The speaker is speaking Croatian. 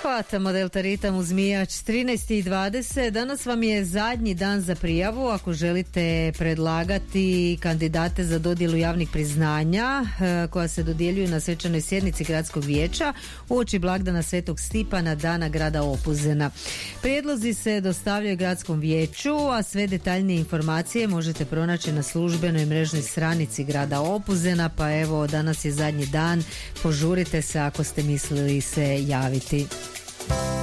Hvatamo Delta Ritam uz Mijač 13:20. Danas vam je zadnji dan za prijavu ako želite predlagati kandidate za dodjelu javnih priznanja koja se dodjeljuju na svečanoj sjednici gradskog vijeća uoči blagdana Svetog Stipana, dana grada Opuzena. Prijedlozi se dostavljaju gradskom vijeću, a sve detaljnije informacije možete pronaći na službenoj mrežnoj stranici grada Opuzena, pa evo danas je zadnji dan, požurite se ako ste mislili se javiti.